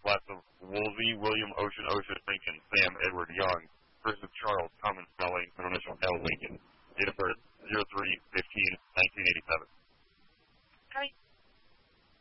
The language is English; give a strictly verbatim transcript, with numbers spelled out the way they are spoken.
class of Woolsey, William Ocean, Ocean Lincoln, Sam Edward Young versus Charles Thomas Spelling, middle initial L. Lincoln. Date of birth